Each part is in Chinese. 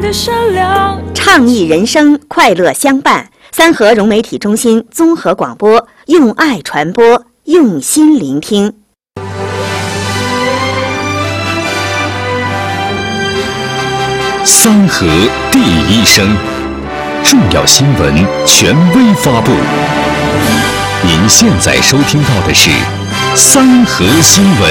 的善良。 倡议人生，快乐相伴。三河融媒体中心综合广播，用爱传播，用心聆听。 三河第一声，重要新闻权威发布。您现在收听到的是三河新闻。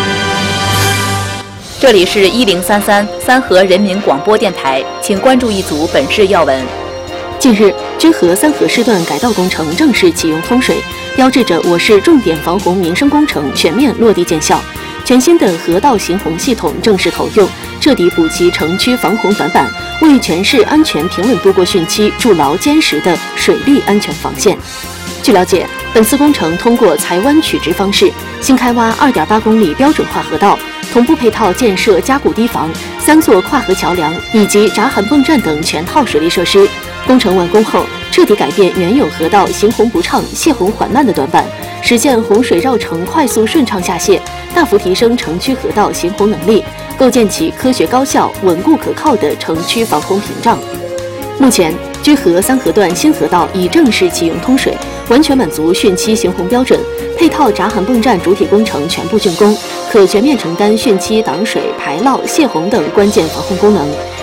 这里是1033三河人民广播电台，请关注一组本市要闻。 近日，居河三河市段改道工程正式启用通水，标志着我市重点防洪民生工程全面落地见效。全新的河道行洪系统正式投用，彻底补齐城区防洪短板，为全市安全平稳度过汛期筑牢坚实的水利安全防线。据了解，本次工程通过裁弯取直方式，新开挖2.8公里标准化河道，同步配套建设加固堤防、3座跨河桥梁以及闸涵泵站等全套水利设施。工程完工后，彻底改变原有河道行洪不畅、泄洪缓慢的短板，实现洪水绕城快速顺畅下泄，大幅提升城区河道行洪能力，构建起科学高效、稳固可靠的城区防洪屏障。目前，居河三河段新河道已正式启用通水，完全满足汛期行洪标准，配套闸涵泵站主体工程全部竣工，可全面承担汛期挡水、排涝、泄洪等关键防洪功能，